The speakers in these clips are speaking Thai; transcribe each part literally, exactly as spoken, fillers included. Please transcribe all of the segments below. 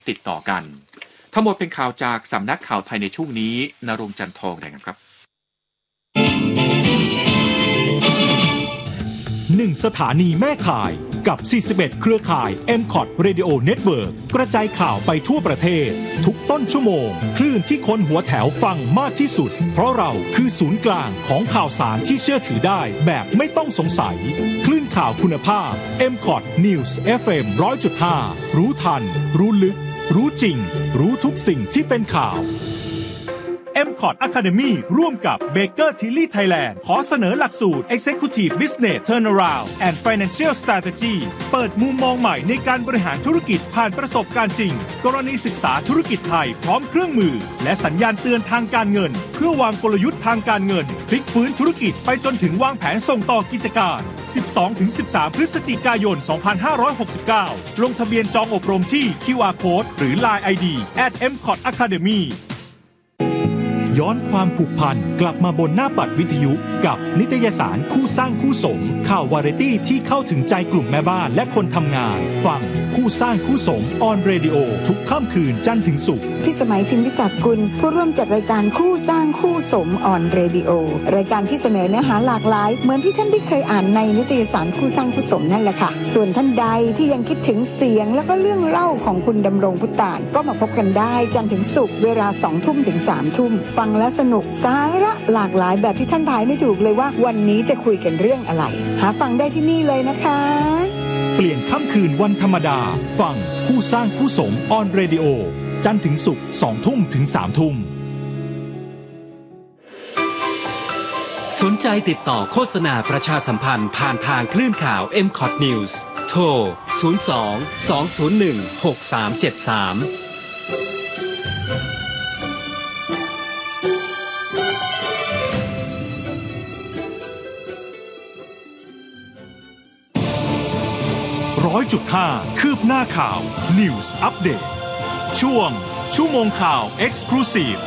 ติดต่อกันทั้งหมดเป็นข่าวจากสำนักข่าวไทยในช่วงนี้ณรงค์จันทร์ทองรายงานครับหนึ่งสถานีแม่ข่ายกับสี่สิบเอ็ดเครือข่าย เอ็ม คอท Radio Network กระจายข่าวไปทั่วประเทศทุกต้นชั่วโมงคลื่นที่คนหัวแถวฟังมากที่สุดเพราะเราคือศูนย์กลางของข่าวสารที่เชื่อถือได้แบบไม่ต้องสงสัยคลื่นข่าวคุณภาพ เอ็ม คอท News เอฟ เอ็ม หนึ่งร้อยจุดห้า รู้ทันรู้ลึกรู้จริงรู้ทุกสิ่งที่เป็นข่าว เอ็ม คอท Academy ร่วมกับ Baker Tilly Thailand ขอเสนอหลักสูตร Executive Business Turnaround and Financial Strategy เปิดมุมมองใหม่ในการบริหารธุรกิจผ่านประสบการณ์จริงกรณีศึกษาธุรกิจไทยพร้อมเครื่องมือและสัญญาณเตือนทางการเงินเพื่อวางกลยุทธ์ทางการเงินพลิกฟื้นธุรกิจไปจนถึงวางแผนส่งต่อกิจการ สิบสองถึงสิบสาม พฤศจิกายน สองพันห้าร้อยหกสิบเก้า ลงทะเบียนจองอบรมที่ คิว อาร์ Code หรือ ไลน์ ไอ ดี แอท เอ็ม คอท อะคาเดมี่ย้อนความผูกพันกลับมาบนหน้าปัดวิทยุกับนิตยสารคู่สร้างคู่สมข่าววาไรตี้ที่เข้าถึงใจกลุ่มแม่บ้านและคนทำงานฟังคู่สร้างคู่สมออนเรดิโอทุกค่ำคืนจันทร์ถึงศุกร์พี่สมัยพิมพิศักดิ์กุลผู้ร่วมจัดรายการคู่สร้างคู่สมออนเรดิโอรายการที่เสนอเนื้อหาหลากหลายเหมือนที่ท่านได้เคยอ่านในนิตยสารคู่สร้างคู่สมนั่นแหละค่ะส่วนท่านใดที่ยังคิดถึงเสียงแล้วก็เรื่องเล่าของคุณดำรงพุตานก็มาพบกันได้จันทร์ถึงศุกร์เวลาสองทุ่มถึงสามทุ่มฟังแล้วสนุกสาระหลากหลายแบบที่ท่านทายไม่ถูกเลยว่าวันนี้จะคุยกันเรื่องอะไรหาฟังได้ที่นี่เลยนะคะเปลี่ยนค่ำคืนวันธรรมดาฟังคู่สร้างคู่สมออนเรดิโอจันทร์ถึงศุกร์สองทุ่มถึงสามทุ่มสนใจติดต่อโฆษณาประชาสัมพันธ์ผ่านทางคลื่นข่าว เอ็ม คอท News โทรศูนย์ สอง สอง ศูนย์ หนึ่ง หก สาม เจ็ด สามร้อยจุดห้าคืบหน้าข่าว News Update ช่วงชั่วโมงข่าว Exclusive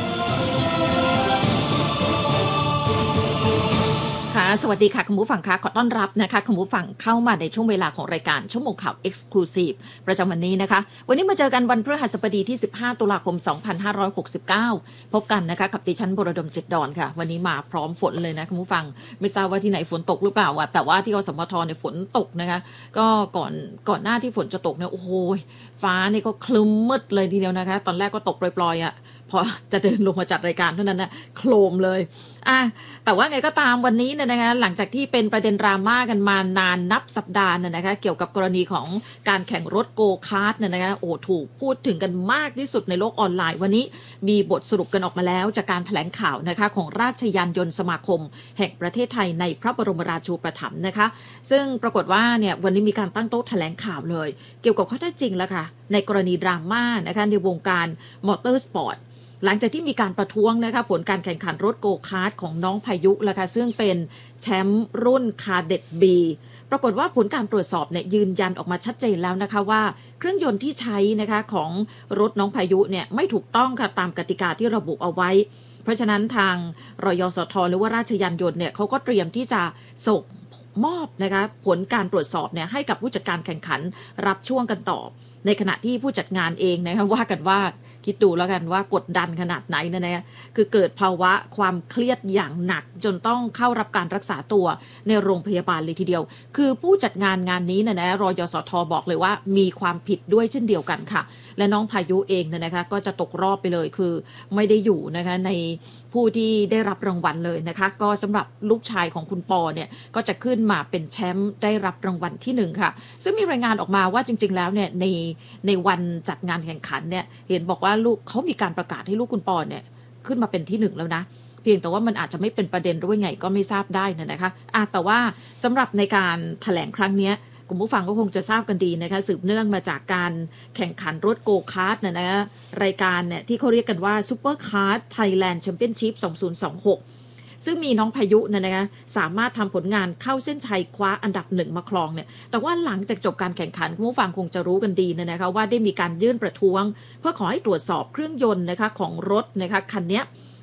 สวัสดีค่ะคุณผู้ฟังคะขอต้อนรับนะคะคุณผู้ฟังเข้ามาในช่วงเวลาของรายการชั่วโมงข่าว Exclusive ประจำวันนี้นะคะวันนี้มาเจอกันวันพฤหัสบดีที่สิบห้าตุลาคมสองพันห้าร้อยหกสิบเก้าพบกันนะคะกับดิฉันบรดมจิตดอนค่ะวันนี้มาพร้อมฝนเลยนะคุณผู้ฟังไม่ทราบว่าที่ไหนฝนตกหรือเปล่าอ่ะแต่ว่าที่กสมทเนี่ยฝนตกนะคะก็ก่อนก่อนหน้าที่ฝนจะตกเนี่ยโอ้โหฟ้านี่ก็คลึ้มมืดเลยทีเดียวนะคะตอนแรกก็ตกปล่อยๆอ่ะพอจะเดินลงมาจัดรายการเท่านั้นนะโคลมเลยอ่ะแต่ว่าไงก็ตามวันนี้เนี่ยนะคะหลังจากที่เป็นประเด็นดราม่ากันมานานนับสัปดาห์เนี่ยนะคะเกี่ยวกับกรณีของการแข่งรถโกคาร์ทเนี่ยนะคะโอ้ถูกพูดถึงกันมากที่สุดในโลกออนไลน์วันนี้มีบทสรุปกันออกมาแล้วจากการแถลงข่าวนะคะของราชยานยนต์สมาคมแห่งประเทศไทยในพระบรมราชูปถัมภ์นะคะซึ่งปรากฏว่าเนี่ยวันนี้มีการตั้งโต๊ะแถลงข่าวเลยเกี่ยวกับข้อเท็จจริงแล้วค่ะในกรณีดราม่านะคะในวงการมอเตอร์สปอร์ตหลังจากที่มีการประท้วงนะคะผลการแข่งขันรถโกคาร์ทของน้องพายุแล้วค่ะซึ่งเป็นแชมป์รุ่นคาเด็ด B ปรากฏว่าผลการตรวจสอบเนี่ยยืนยันออกมาชัดเจนแล้วนะคะว่าเครื่องยนต์ที่ใช้นะคะของรถน้องพายุเนี่ยไม่ถูกต้องค่ะตามกติกาที่ระบุเอาไว้เพราะฉะนั้นทางรยสทหรือว่าราชยานยนต์เนี่ยเขาก็เตรียมที่จะส่งมอบนะคะผลการตรวจสอบเนี่ยให้กับผู้จัดการแข่งขันรับช่วงกันต่อในขณะที่ผู้จัดงานเองนะคะว่ากันว่าคิดดูแล้วกันว่ากดดันขนาดไหนนะเนี่ยคือเกิดภาวะความเครียดอย่างหนักจนต้องเข้ารับการรักษาตัวในโรงพยาบาลเลยทีเดียวคือผู้จัดงานงานนี้นะนะรยสทบอกเลยว่ามีความผิดด้วยเช่นเดียวกันค่ะและน้องพายุเองเนี่ยนะคะก็จะตกรอบไปเลยคือไม่ได้อยู่นะคะในผู้ที่ได้รับรางวัลเลยนะคะก็สำหรับลูกชายของคุณปอเนี่ยก็จะขึ้นมาเป็นแชมป์ได้รับรางวัลที่หนึ่งค่ะซึ่งมีรายงานออกมาว่าจริงๆแล้วเนี่ยในในวันจัดงานแข่งขันเนี่ยเห็นบอกว่าลูกเขามีการประกาศให้ลูกคุณปอเนี่ยขึ้นมาเป็นที่หนึ่งแล้วนะเพียงแต่ว่ามันอาจจะไม่เป็นประเด็นด้วยไงก็ไม่ทราบได้นะคะอ่ะแต่ว่าสำหรับในการแถลงครั้งนี้คุณผู้ฟังก็คงจะทราบกันดีนะคะสืบเนื่องมาจากการแข่งขันรถโกคาร์ทนะนะรายการเนี่ยที่เขาเรียกกันว่าซูเปอร์คาร์ทไทยแลนด์แชมเปี้ยนชิพสองพันยี่สิบหกซึ่งมีน้องพายุเนี่ยนะคะสามารถทำผลงานเข้าเส้นชัยคว้าอันดับหนึ่งมาครองเนี่ยแต่ว่าหลังจากจบการแข่งขันคุณผู้ฟังคงจะรู้กันดีนะนะคะว่าได้มีการยื่นประท้วงเพื่อขอให้ตรวจสอบเครื่องยนต์นะคะของรถนะคะคันนี้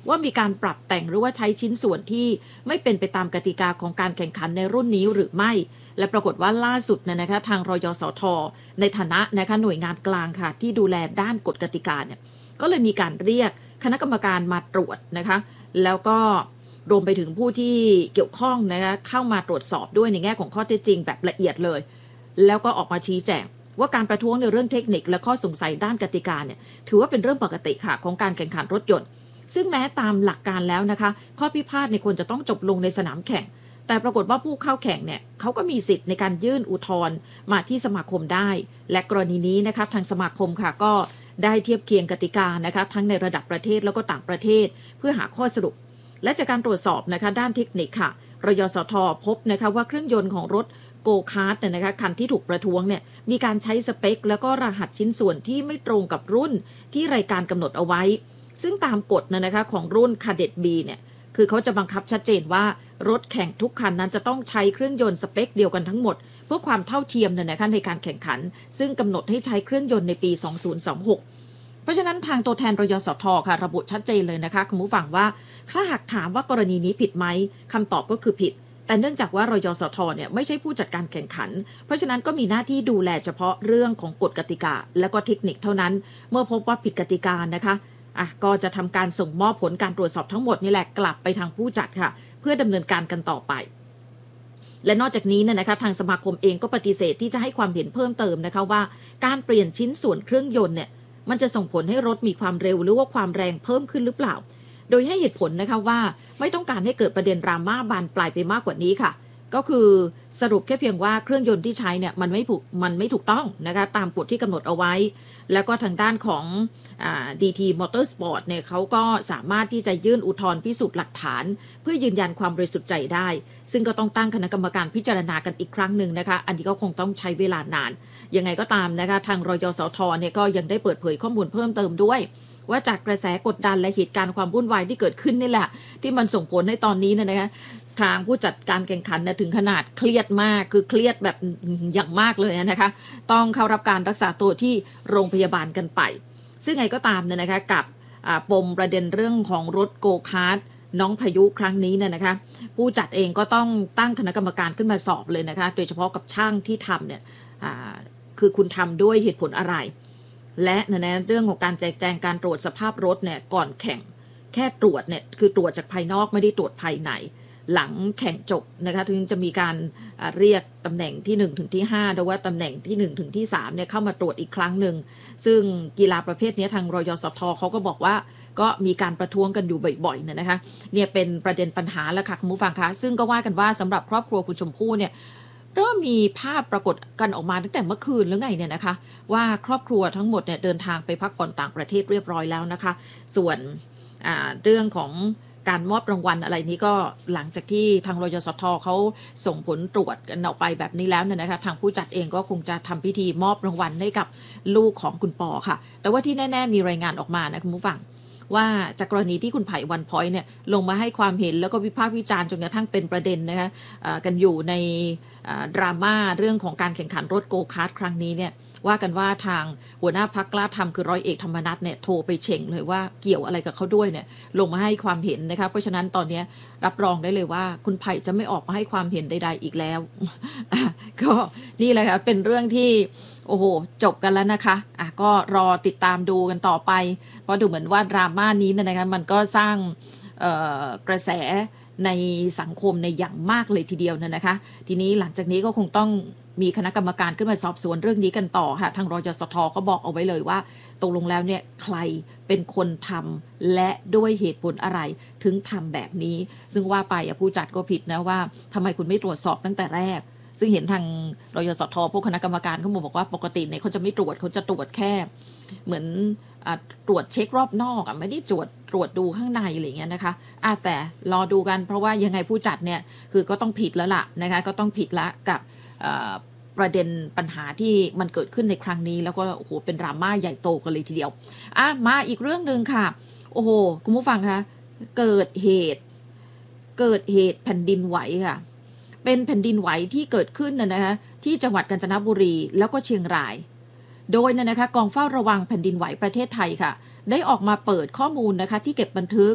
ว่ามีการปรับแต่งหรือว่าใช้ชิ้นส่วนที่ไม่เป็นไปตามกติกาของการแข่งขันในรุ่นนี้หรือไม่และปรากฏว่าล่าสุดเนี่ยนะคะทางรยสทในฐานะนะคะหน่วยงานกลางค่ะที่ดูแลด้านกฎกติกาเนี่ยก็เลยมีการเรียกคณะกรรมการมาตรวจนะคะแล้วก็รวมไปถึงผู้ที่เกี่ยวข้องนะคะเข้ามาตรวจสอบด้วยในแง่ของข้อเท็จจริงแบบละเอียดเลยแล้วก็ออกมาชี้แจงว่าการประท้วงในเรื่องเทคนิคและข้อสงสัยด้านกติกาเนี่ยถือว่าเป็นเรื่องปกติค่ะของการแข่งขันรถยนต์ซึ่งแม้ตามหลักการแล้วนะคะข้อพิพาทในควรจะต้องจบลงในสนามแข่งแต่ปรากฏว่าผู้เข้าแข่งเนี่ยเขาก็มีสิทธิ์ในการยื่นอุทธรณ์มาที่สมาคมได้และกรณีนี้นะคะทางสมาคมค่ะก็ได้เทียบเคียงกติกานะคะทั้งในระดับประเทศแล้วก็ต่างประเทศเพื่อหาข้อสรุปและจากการตรวจสอบนะคะด้านเทคนิคค่ะรยสทพบนะคะว่าเครื่องยนต์ของรถโกคาร์ทเนี่ยนะคะคันที่ถูกประท้วงเนี่ยมีการใช้สเปคแล้วก็รหัสชิ้นส่วนที่ไม่ตรงกับรุ่นที่รายการกำหนดเอาไว้ซึ่งตามกฎนะคะของรุ่น Cadet B เนี่ยคือเขาจะบังคับชัดเจนว่ารถแข่งทุกคันนั้นจะต้องใช้เครื่องยนต์สเปคเดียวกันทั้งหมดเพื่อความเท่าเทียมเนี่ยนะคะในการแข่งขันซึ่งกำหนดให้ใช้เครื่องยนต์ในปีสองพันยี่สิบหกเพราะฉะนั้นทางตัวแทนรยสทค่ะระบุชัดเจนเลยนะคะคุณผู้ฟังว่าถ้าหากถามว่ากรณีนี้ผิดไหมคำตอบก็คือผิดแต่เนื่องจากว่ารยสทเนี่ยไม่ใช่ผู้จัดการแข่งขันเพราะฉะนั้นก็มีหน้าที่ดูแลเฉพาะเรื่องของกฎกติกาและก็เทคนิคเท่านั้นเมื่อพบว่าผิดกติกานะคะอ่ะก็จะทำการส่งมอบผลการตรวจสอบทั้งหมดนี่แหละกลับไปทางผู้จัดค่ะเพื่อดำเนินการกันต่อไปและนอกจากนี้เนี่ยนะคะทางสมาคมเองก็ปฏิเสธที่จะให้ความเห็นเพิ่มเติมนะคะว่าการเปลี่ยนชิ้นส่วนเครื่องยนต์เนี่ยมันจะส่งผลให้รถมีความเร็วหรือว่าความแรงเพิ่มขึ้นหรือเปล่าโดยให้เหตุผลนะคะว่าไม่ต้องการให้เกิดประเด็นดราม่าบานปลายไปมากกว่านี้ค่ะก็คือสรุปแค่เพียงว่าเครื่องยนต์ที่ใช้เนี่ยมันไม่ถูกมันไม่ถูกต้องนะคะตามกฎที่กำหนดเอาไว้แล้วก็ทางด้านของอ่า ดี ที Motorsport เนี่ยเขาก็สามารถที่จะยื่นอุทธรณ์พิสูจน์หลักฐานเพื่อยืนยันความบริสุทธิ์ใจได้ซึ่งก็ต้องตั้งคณะกรรมการพิจารณากันอีกครั้งหนึ่งนะคะอันนี้ก็คงต้องใช้เวลานานยังไงก็ตามนะคะทางรยสทเนี่ยก็ยังได้เปิดเผยข้อมูลเพิ่มเติมด้วยว่าจากกระแสกดดันและเหตุการณ์ความวุ่นวายที่เกิดขึ้นนี่แหละที่มันส่งผลให้ตอนนี้นะคะทางผู้จัดการแข่งขันนะถึงขนาดเครียดมากคือเครียดแบบอย่างมากเลยนะคะต้องเข้ารับการรักษาตัวที่โรงพยาบาลกันไปซึ่งไงก็ตามเนี่ยนะคะกับปมประเด็นเรื่องของรถโกคาร์ทน้องพายุครั้งนี้เนี่ยนะคะผู้จัดเองก็ต้องตั้งคณะกรรมการขึ้นมาสอบเลยนะคะโดยเฉพาะกับช่างที่ทำเนี่ยคือคุณทำด้วยเหตุผลอะไรและในเรื่องของการแจกแจงการตรวจสภาพรถเนี่ยก่อนแข่งแค่ตรวจเนี่ยคือตรวจจากภายนอกไม่ได้ตรวจภายในหลังแข่งจบนะคะถึงจะมีการเรียกตำแหน่งที่หนึ่งถึงที่ห้าหรือว่าตำแหน่งที่หนึ่งถึงที่สามเนี่ยเข้ามาตรวจอีกครั้งหนึ่งซึ่งกีฬาประเภทนี้ทางรยสทเขาก็บอกว่าก็มีการประท้วงกันอยู่บ่อยๆเนี่ยนะคะเนี่ยเป็นประเด็นปัญหาแล้วค่ะคุณผู้ฟังคะซึ่งก็ว่ากันว่าสำหรับครอบครัวคุณชมพู่เนี่ยเริ่มมีภาพปรากฏกันออกมาตั้งแต่เมื่อคืนแล้วไงเนี่ยนะคะว่าครอบครัวทั้งหมดเนี่ยเดินทางไปพักผ่อนต่างประเทศเรียบร้อยแล้วนะคะส่วนเรื่องของการมอบรางวัลอะไรนี้ก็หลังจากที่ทางรยสทเขาส่งผลตรวจกันออกไปแบบนี้แล้วเนี่ยนะคะทางผู้จัดเองก็คงจะทำพิธีมอบรางวัลให้กับลูกของคุณปอค่ะแต่ว่าที่แน่ๆมีรายงานออกมานะคุณผู้ฟังว่าจากกรณีที่คุณไผ่วันพ้อยเนี่ยลงมาให้ความเห็นแล้วก็วิพากษ์วิจารณ์จนกระทั่งเป็นประเด็นนะคะกันอยู่ในดราม่าเรื่องของการแข่งขันรถโกคาร์ทครั้งนี้เนี่ยว่ากันว่าทางหัวหน้าพรรคกล้าทำคือร้อยเอกธรรมนัสเนี่ยโทรไปเฉ่งเลยว่าเกี่ยวอะไรกับเขาด้วยเนี่ยลงมาให้ความเห็นนะคะเพราะฉะนั้นตอนนี้รับรองได้เลยว่าคุณไผ่จะไม่ออกมาให้ความเห็นใดๆอีกแล้ว ก็นี่แหละค่ะเป็นเรื่องที่โอ้โหจบกันแล้วนะคะอ่ะก็รอติดตามดูกันต่อไปเพราะดูเหมือนว่าดราม่านี้นะคะมันก็สร้างเอ่อกระแสในสังคมในอย่างมากเลยทีเดียวนะคะทีนี้หลังจากนี้ก็คงต้องมีคณะกรรมการขึ้นมาสอบสวนเรื่องนี้กันต่อค่ะทางรยสทก็บอกเอาไว้เลยว่าตกลงแล้วเนี่ยใครเป็นคนทำและด้วยเหตุผลอะไรถึงทำแบบนี้ซึ่งว่าไปผู้จัดก็ผิดนะว่าทำไมคุณไม่ตรวจสอบตั้งแต่แรกซึ่งเห็นทางรยสทพวกคณะกรรมการเขาบอกว่าปกติเนี่ยเขาจะไม่ตรวจเขาจะตรวจแค่เหมือนตรวจเช็ครอบนอกอ่ะไม่ได้ตรวจตรวจดูข้างในอะไรอย่างเงี้ยนะคะอ่ะแต่รอดูกันเพราะว่ายังไงผู้จัดเนี่ยคือก็ต้องผิดแล้วล่ะนะคะก็ต้องผิดละกับประเด็นปัญหาที่มันเกิดขึ้นในครั้งนี้แล้วก็โอ้โหเป็นดราม่าใหญ่โตกันเลยทีเดียวอ่ะมาอีกเรื่องนึงค่ะโอ้โหคุณผู้ฟังคะเกิดเหตุเกิดเหตุแผ่นดินไหวค่ะเป็นแผ่นดินไหวที่เกิดขึ้นนะคะที่จังหวัดกาญจนบุรีแล้วก็เชียงรายโดยนะคะกองเฝ้าระวังแผ่นดินไหวประเทศไทยค่ะได้ออกมาเปิดข้อมูลนะคะที่เก็บบันทึก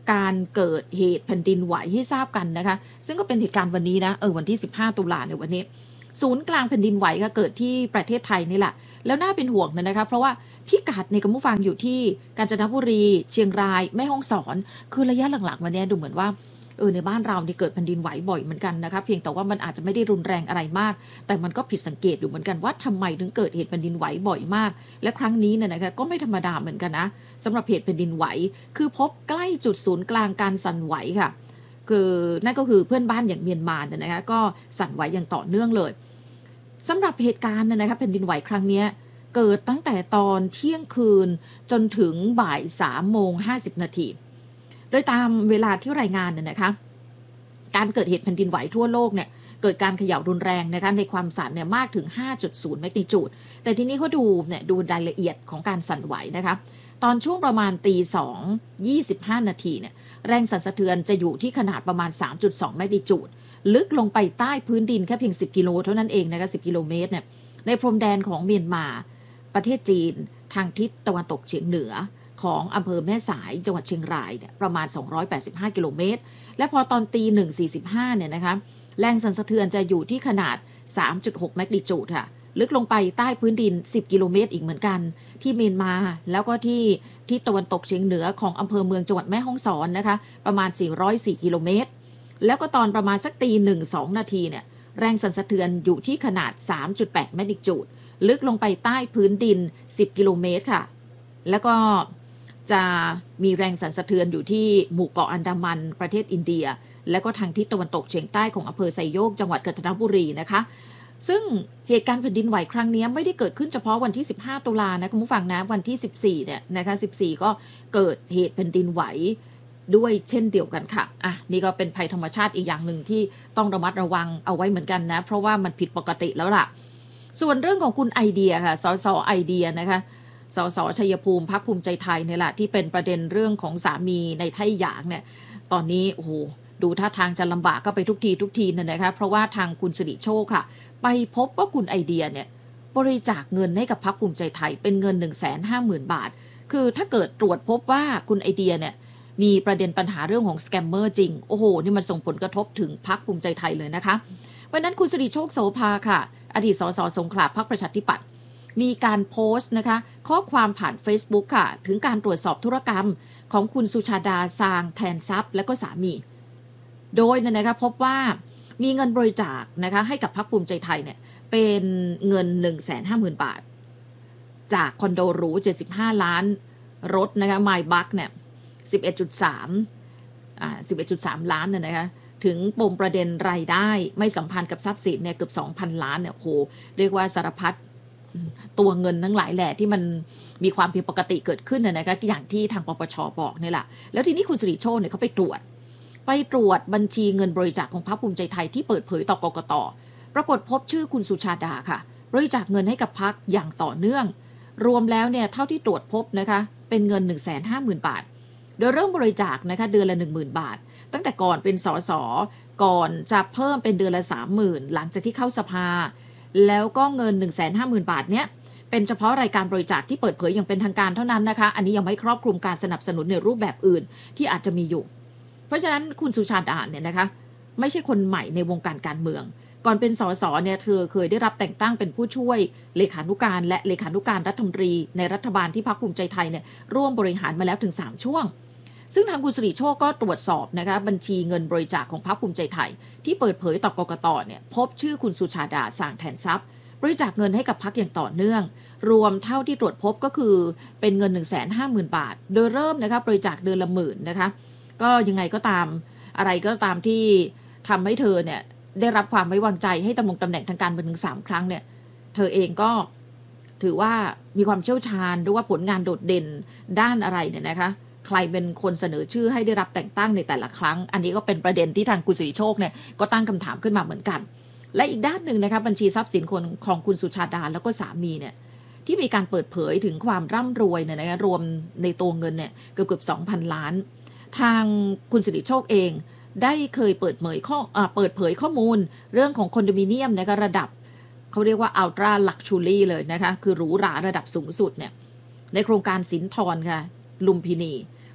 การเกิดเหตุแผ่นดินไหวให้ทราบกันนะคะซึ่งก็เป็นเหตุการณ์วันนี้นะเออวันที่สิบห้าตุลาในวันนี้ศูนย์กลางแผ่นดินไหวก็เกิดที่ประเทศไทยนี่แหละแล้วน่าเป็นห่วงนะนะคะเพราะว่าพิกัดในคุณผู้ฟังอยู่ที่กาญจนบุรีเชียงรายแม่ฮ่องสอนคือระยะหลังๆวันนี้ดูเหมือนว่าเออในบ้านเราเนี่ยเกิดแผ่นดินไหวบ่อยเหมือนกันนะคะเพียงแต่ว่ามันอาจจะไม่ได้รุนแรงอะไรมากแต่มันก็ผิดสังเกตอยู่เหมือนกันว่าทำไมถึงเกิดเหตุแผ่นดินไหวบ่อยมากและครั้งนี้เนี่ยนะคะก็ไม่ธรรมดาเหมือนกันนะสำหรับเหตุแผ่นดินไหวคือพบใกล้จุดศูนย์กลางการสั่นไหวค่ะคือนั่นก็คือเพื่อนบ้านอย่างเมียนมาเนี่ยนะคะก็สั่นไหวอย่างต่อเนื่องเลยสำหรับเหตุการณ์เนี่ยนะคะแผ่นดินไหวครั้งนี้เกิดตั้งแต่ตอนเที่ยงคืนจนถึงบ่ายสามโมงห้าสิบนาทีโดยตามเวลาที่รายงานเนี่ยนะคะการเกิดเหตุแผ่นดินไหวทั่วโลกเนี่ยเกิดการเขย่ารุนแรงนะคะในความสั่นเนี่ยมากถึง ห้าจุดศูนย์ แมกนิจูดแต่ทีนี้เขาดูเนี่ยดูรายละเอียดของการสั่นไหวนะคะตอนช่วงประมาณตีสองยี่สิบห้านาทีเนี่ยแรงสั่นสะเทือนจะอยู่ที่ขนาดประมาณ สามจุดสอง แมกนิจูดลึกลงไปใต้พื้นดินแค่เพียงสิบกิโลเท่านั้นเองนะคะสิบกิโลเมตรเนี่ยในพรมแดนของเมียนมาประเทศจีนทางทิศตะวันตกเฉียงเหนือของอำเภอแม่สายจังหวัดเชียงรายเนี่ยประมาณสองร้อยแปดสิบห้ากิโลเมตรและพอตอนตีหนึ่งสี่สิบห้าเนี่ยนะคะแรงสั่นสะเทือนจะอยู่ที่ขนาด สามจุดหก แมกนิจูดค่ะลึกลงไปใต้พื้นดินสิบกิโลเมตรอีกเหมือนกันที่เมียนมาแล้วก็ที่ทิศตะวันตกเฉียงเหนือของอำเภอเมืองจังหวัดแม่ฮ่องสอนนะคะประมาณสี่ร้อยสี่กิโลเมตรแล้วก็ตอนประมาณสักตีหนึ่งสองนาทีเนี่ยแรงสั่นสะเทือนอยู่ที่ขนาด สามจุดแปด แมกนิจูดลึกลงไปใต้พื้นดินสิบกิโลเมตรค่ะแล้วก็จะมีแรงสั่นสะเทือนอยู่ที่หมู่เกาะอันดามันประเทศอินเดียและก็ทางทิศตะวันตกเฉียงใต้ของอำเภอไซโยกจังหวัดกาญจนบุรีนะคะซึ่งเหตุการณ์แผ่นดินไหวครั้งนี้ไม่ได้เกิดขึ้นเฉพาะวันที่สิบห้าตุลานะคุณผู้ฟังนะวันที่สิบสี่เนี่ยนะคะสิบสี่ก็เกิดเหตุแผ่นดินไหวด้วยเช่นเดียวกันค่ะอ่ะนี่ก็เป็นภัยธรรมชาติอีกอย่างหนึ่งที่ต้องระมัดระวังเอาไว้เหมือนกันนะเพราะว่ามันผิดปกติแล้วล่ะส่วนเรื่องของคุณไอเดียค่ะสสไอเดียนะคะสสชัยภูมิพรรคภูมิใจไทยเนี่ยแหละที่เป็นประเด็นเรื่องของสามีในไทหยางเนี่ยตอนนี้โอ้โหดูท่าทางจะลำบากก็ไปทุกทีทุกทีนั่นนะคะเพราะว่าทางคุณสิริโชคค่ะไปพบว่าคุณไอเดียเนี่ยบริจาคเงินให้กับพรรคภูมิใจไทยเป็นเงิน หนึ่งแสนห้าหมื่น บาทคือถ้าเกิดตรวจพบว่าคุณไอเดียเนี่ยมีประเด็นปัญหาเรื่องของสแกมเมอร์จริงโอ้โหนี่มันส่งผลกระทบถึงพรรคภูมิใจไทยเลยนะคะวันนั้นคุณสิริโชคโสภาค่ะอดีตสสสงขลาพรรคประชาธิปัตย์มีการโพสต์นะคะข้อความผ่าน Facebook ค่ะถึงการตรวจสอบธุรกรรมของคุณสุชาดาซางแทนทรัพย์และก็สามีโดยนะคะพบว่ามีเงินบริจาคนะคะให้กับพรรคภูมิใจไทยเนี่ยเป็นเงิน หนึ่งแสนห้าหมื่น บาทจากคอนโดหรูเจ็ดสิบห้าล้านรถนะคะไมบัคเนี่ย สิบเอ็ดจุดสาม อ่า สิบเอ็ดจุดสาม ล้านเนี่ยนะคะถึงปมประเด็นรายได้ไม่สัมพันธ์กับทรัพย์สินเนี่ยเกือบ สองพัน ล้านเนี่ยโอ้โหเรียกว่าสารพัดตัวเงินทั้งหลายแหล่ที่มันมีความผิดปกติเกิดขึ้นนะคะอย่างที่ทางปปชบอกนี่แหละแล้วทีนี้คุณสิริโชคเนี่ยเขาไปตรวจไปตรวจบัญชีเงินบริจาคของพรรคภูมิใจไทยที่เปิดเผยต่อกกต.ปรากฏพบชื่อคุณสุชาดาค่ะบริจาคเงินให้กับพรรคอย่างต่อเนื่องรวมแล้วเนี่ยเท่าที่ตรวจพบนะคะเป็นเงิน หนึ่งแสนห้าหมื่น บาทโดยเริ่มบริจาคนะคะเดือนละ หนึ่งหมื่น บาทตั้งแต่ก่อนเป็นสสก่อนจะเพิ่มเป็นเดือนละ สามหมื่น หลังจากที่เข้าสภาแล้วก็เงิน หนึ่งแสนห้าหมื่น บาทเนี้ยเป็นเฉพาะรายการบริจาคที่เปิดเผยอย่างเป็นทางการเท่านั้นนะคะอันนี้ยังไม่ครอบคลุมการสนับสนุนในรูปแบบอื่นที่อาจจะมีอยู่เพราะฉะนั้นคุณสุชาดาเนี่ยนะคะไม่ใช่คนใหม่ในวงการการเมืองก่อนเป็นสสเนี่ยเธอเคยได้รับแต่งตั้งเป็นผู้ช่วยเลขานุการและเลขานุการรัฐมนตรีในรัฐบาลที่พรรคภูมิใจไทยเนี่ยร่วมบริหารมาแล้วถึงสามช่วงซึ่งทางคุณสิริโชคก็ตรวจสอบนะคะบัญชีเงินบริจาคของพรรคภูมิใจไทยที่เปิดเผยต่อกกตเนี่ยพบชื่อคุณสุชาดาสางแทนทรัพย์บริจาคเงินให้กับพรรคอย่างต่อเนื่องรวมเท่าที่ตรวจพบก็คือเป็นเงิน หนึ่งแสนห้าหมื่น บาทโดยเริ่มนะคะบริจาคเดือนละหมื่นนะคะก็ยังไงก็ตามอะไรก็ตามที่ทำให้เธอเนี่ยได้รับความไว้วางใจให้ดำรงตำแหน่งทางการเมืองถึงสามครั้งเนี่ยเธอเองก็ถือว่ามีความเชี่ยวชาญหรือว่าผลงานโดดเด่นด้านอะไรเนี่ยนะคะใครเป็นคนเสนอชื่อให้ได้รับแต่งตั้งในแต่ละครั้งอันนี้ก็เป็นประเด็นที่ทางคุณสิริโชคเนี่ยก็ตั้งคำถามขึ้นมาเหมือนกันและอีกด้านหนึ่งนะคะบัญชีทรัพย์สินคนของคุณสุชาดาแล้วก็สามีเนี่ยที่มีการเปิดเผยถึงความร่ำรวยเนี่ยนะคะรวมในตัวเงินเนี่ยเกือบเกือบ สองพัน ล้านทางคุณสิริโชคเองได้เคยเปิดเผยข้อเปิดเผยข้อมูลเรื่องของคอนโดมิเนียมนะคะระดับเขาเรียกว่าอัลตร้าลักชูรี่เลยนะคะคือหรูหราระดับสูงสุดเนี่ยในโครงการสินทรค่ะลุมพินี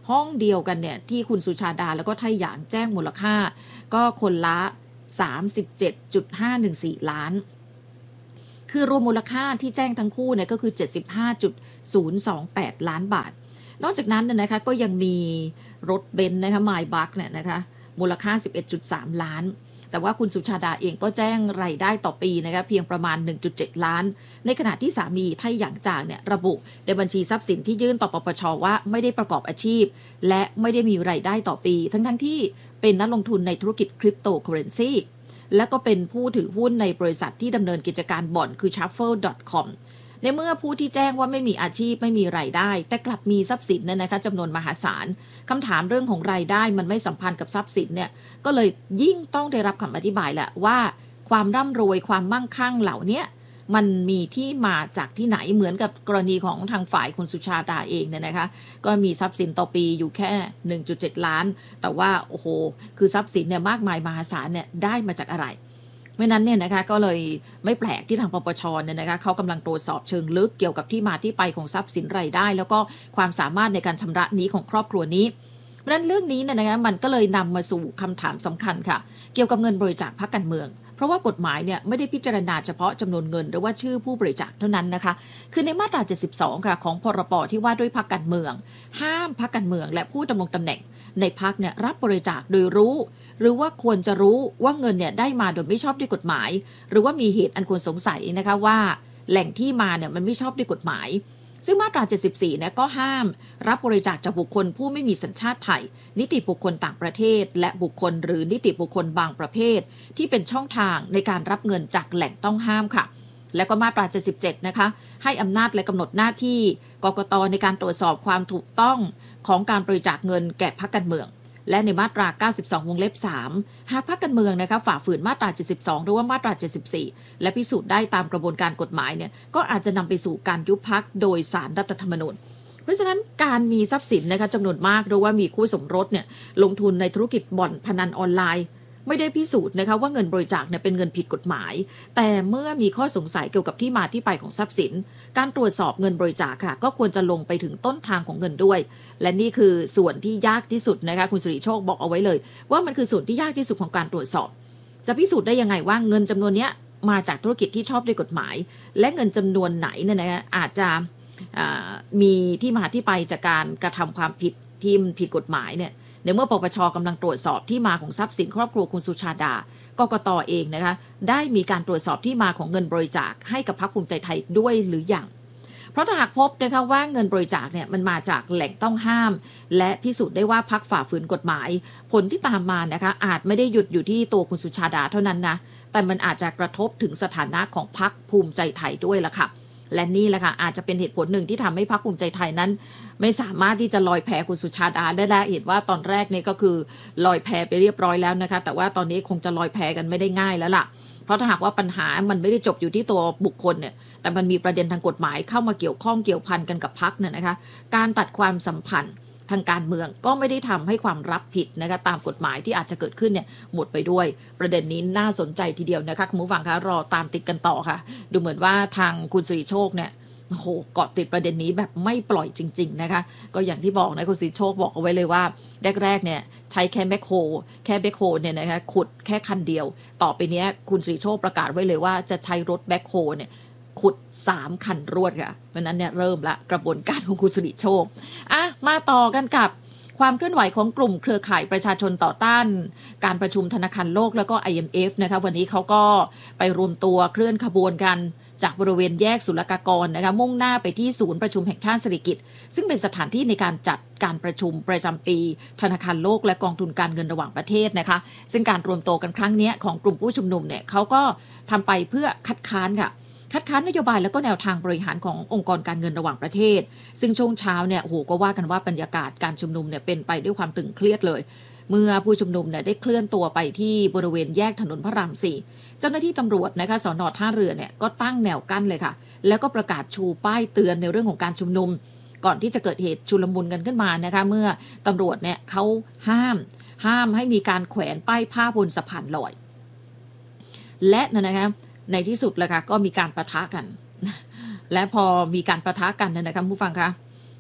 ห้องเดียวกันเนี่ยที่คุณสุชาดาแล้วก็ไทหยางแจ้งมูลค่าก็คนละ สามสิบเจ็ดจุดห้าหนึ่งสี่ ล้านคือรวมมูลค่าที่แจ้งทั้งคู่เนี่ยก็คือ เจ็ดสิบห้าจุดศูนย์สองแปด ล้านบาทนอกจากนั้นเนี่ยนะคะก็ยังมีรถเบนซ์นะคะไมบัคเนี่ยนะคะมูลค่า สิบเอ็ดจุดสาม ล้านแต่ว่าคุณสุชาดาเองก็แจ้งรายได้ต่อปีนะคะเพียงประมาณ หนึ่งจุดเจ็ด ล้านในขณะที่สามีไทหยางจางเนี่ยระบุในบัญชีทรัพย์สินที่ยื่นต่อปปชว่าไม่ได้ประกอบอาชีพและไม่ได้มีรายได้ต่อปีทั้งทั้งที่เป็นนักลงทุนในธุรกิจคริปโตเคอเรนซีและก็เป็นผู้ถือหุ้นในบริษัทที่ดำเนินกิจการบ่อนคือ ชัฟเฟิล ดอท คอม ในเมื่อผู้ที่แจ้งว่าไม่มีอาชีพไม่มีรายได้แต่กลับมีทรัพย์สินเนี่ยนะคะจำนวนมหาศาลคำถามเรื่องของรายได้มันไม่สัมพันธ์กับทรัพย์สินเนี่ยก็เลยยิ่งต้องได้รับคำอธิบายแหละว่าความร่ำรวยความมั่งคั่งเหล่านี้มันมีที่มาจากที่ไหนเหมือนกับกรณีของทางฝ่ายคุณสุชาดาเองเนี่ยนะคะก็มีทรัพย์สินต่อปีอยู่แค่ หนึ่งจุดเจ็ด ล้านแต่ว่าโอ้โหคือทรัพย์สินเนี่ยมากมายมหาศาลเนี่ยได้มาจากอะไรไม่นั้นเนี่ยนะคะก็เลยไม่แปลกที่ทางปปชเนี่ยนะคะเขากำลังตรวจสอบเชิงลึกเกี่ยวกับที่มาที่ไปของทรัพย์สินรายได้แล้วก็ความสามารถในการชำระหนี้ของครอบครัวนี้เพราะฉะนั้นเรื่องนี้เนี่ยนะคะมันก็เลยนำมาสู่คำถามสำคัญค่ะเกี่ยวกับเงินบริจาคพรรคการเมืองเพราะว่ากฎหมายเนี่ยไม่ได้พิจารณาเฉพาะจำนวนเงินหรือว่าชื่อผู้บริจาคเท่านั้นนะคะคือในมาตราเจ็ดสิบสองค่ะของพรบที่ว่าด้วยพรรคการเมืองห้ามพรรคการเมืองและผู้ดำรงตำแหน่งในพรรคเนี่ยรับบริจาคโดยรู้หรือว่าควรจะรู้ว่าเงินเนี่ยได้มาโดยไม่ชอบด้วยกฎหมายหรือว่ามีเหตุอันควรสงสัยนะคะว่าแหล่งที่มาเนี่ยมันไม่ชอบด้วยกฎหมายซึ่งมาตราเจ็ดสิบสี่เนี่ยก็ห้ามรับบริจาคจากบุคคลผู้ไม่มีสัญชาติไทยนิติบุคคลต่างประเทศและบุคคลหรือนิติบุคคลบางประเภทที่เป็นช่องทางในการรับเงินจากแหล่งต้องห้ามค่ะและก็มาตราเจ็ดสิบเจ็ดนะคะให้อำนาจและกำหนดหน้าที่กกต.ในการตรวจสอบความถูกต้องของการบริจาคเงินแก่พรรคการเมืองและในมาตราเก้าสิบสองวงเล็บสามหากพรรคการเมืองนะคะฝ่าฝืนมาตราเจ็ดสิบสองหรือว่ามาตราเจ็ดสิบสี่และพิสูจน์ได้ตามกระบวนการกฎหมายเนี่ยก็อาจจะนำไปสู่การยุบพรรคโดยศาลรัฐธรรมนูญเพราะฉะนั้นการมีทรัพย์สินนะคะจำนวนมากหรือว่ามีคู่สมรสเนี่ยลงทุนในธุรกิจบ่อนพนันออนไลน์ไม่ได้พิสูจน์นะคะว่าเงินบริจาคเนี่ยเป็นเงินผิดกฎหมายแต่เมื่อมีข้อสงสัยเกี่ยวกับที่มาที่ไปของทรัพย์สินการตรวจสอบเงินบริจาคค่ะก็ควรจะลงไปถึงต้นทางของเงินด้วยและนี่คือส่วนที่ยากที่สุดนะคะคุณสิริโชคบอกเอาไว้เลยว่ามันคือส่วนที่ยากที่สุดของการตรวจสอบจะพิสูจน์ได้ยังไงว่าเงินจำนวนนี้มาจากธุรกิจที่ชอบด้วยกฎหมายและเงินจำนวนไหนเนี่ยนะคะอาจจะมีที่มาที่ไปจากการกระทำความผิดที่ผิดกฎหมายเนี่ยในเมื่อปปชกำลังตรวจสอบที่มาของทรัพย์สินครอบครัวคุณสุชาดากกต.เองนะคะได้มีการตรวจสอบที่มาของเงินบริจาคให้กับพรรคภูมิใจไทยด้วยหรือยังเพราะถ้าหากพบนะคะว่าเงินบริจาคเนี่ยมันมาจากแหล่งต้องห้ามและพิสูจน์ได้ว่าพรรคฝ่าฝืนกฎหมายผลที่ตามมานะคะอาจไม่ได้หยุดอยู่ที่ตัวคุณสุชาดาเท่านั้นนะแต่มันอาจจะกระทบถึงสถานะของพรรคภูมิใจไทยด้วยล่ะค่ะและนี่แหละค่ะอาจจะเป็นเหตุผลหนึ่งที่ทำให้พรรคภูมิใจไทยนั้นไม่สามารถที่จะลอยแพคุณสุชาดาได้แล้วเห็นว่าตอนแรกนี่ก็คือลอยแพไปเรียบร้อยแล้วนะคะแต่ว่าตอนนี้คงจะลอยแพกันไม่ได้ง่ายแล้วล่ะเพราะถ้าหากว่าปัญหามันไม่ได้จบอยู่ที่ตัวบุคคลเนี่ยแต่มันมีประเด็นทางกฎหมายเข้ามาเกี่ยวข้องเกี่ยวพันกันกับพรรคเนี่ยนะคะการตัดความสัมพันธ์ทางการเมืองก็ไม่ได้ทำให้ความรับผิดนะคะตามกฎหมายที่อาจจะเกิดขึ้นเนี่ยหมดไปด้วยประเด็นนี้น่าสนใจทีเดียวนะคะคุณผู้ฟังคะรอตามติดกันต่อค่ะดูเหมือนว่าทางคุณสิริโชคเนี่ยโอ้โหเกาะติดประเด็นนี้แบบไม่ปล่อยจริงๆนะคะก็อย่างที่บอกนะคุณสิริโชคบอกเอาไว้เลยว่าแรกๆเนี่ยใช้แค่แมคโครแค่แมคโครเนี่ยนะคะขุดแค่คันเดียวต่อไปนี้คุณสิริโชคประกาศไว้เลยว่าจะใช้รถแมคโครเนี่ยขุดสามคันรวดค่ะเพราะนั้นเนี่ยเริ่มละกระบวนการของคุณสิริโชคอ่ะมาต่อกันกับความเคลื่อนไหวของกลุ่มเครือข่ายประชาชนต่อต้านการประชุมธนาคารโลกแล้วก็ ไอ เอ็ม เอฟ นะคะวันนี้เขาก็ไปรวมตัวเคลื่อนขบวนกันจากบริเวณแยกศุลกากรนะคะมุ่งหน้าไปที่ศูนย์ประชุมแห่งชาติสิริกิติ์ซึ่งเป็นสถานที่ในการจัดการประชุมประจำปีธนาคารโลกและกองทุนการเงินระหว่างประเทศนะคะซึ่งการรวมตัวกันครั้งนี้ของกลุ่มผู้ชุมนุมเนี่ยเขาก็ทำไปเพื่อคัดค้านค่ะคัดค้านนโยบายแล้วก็แนวทางบริหารขององค์กรการเงินระหว่างประเทศซึ่งช่วงเช้าเนี่ยโอ้โหก็ว่ากันว่าบรรยากาศการชุมนุมเนี่ยเป็นไปด้วยความตึงเครียดเลยเมื่อผู้ชุมนุมเนี่ยได้เคลื่อนตัวไปที่บริเวณแยกถนนพระรามสี่เจ้าหน้าที่ตำรวจนะคะสน.ท่าเรือเนี่ยก็ตั้งแนวกั้นเลยค่ะแล้วก็ประกาศชูป้ายเตือนในเรื่องของการชุมนุมก่อนที่จะเกิดเหตุชุลมุนกันขึ้นมานะคะเมื่อตำรวจเนี่ยเขาห้ามห้ามให้มีการแขวนป้ายผ้าบนสะพานลอยและนะคะในที่สุดเลยค่ะก็มีการปะทะกันและพอมีการปะทะกันนะคะผู้ฟังคะ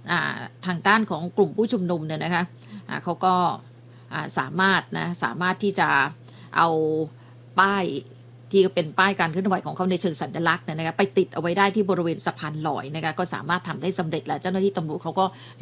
อ่าทางด้านของกลุ่มผู้ชุมนุมเนี่ยนะคะอ่าเขาก็อ่าสามารถนะสามารถที่จะเอาป้ายที่เป็นป้ายการเคลื่อนไหวของเขาในเชิงสัญลักษณ์เนี่ยนะคะไปติดเอาไว้ได้ที่บริเวณสะพานลอยนะคะก็สามารถทำได้สำเร็จแล้วเจ้าหน้าที่ตำรวจเขาก็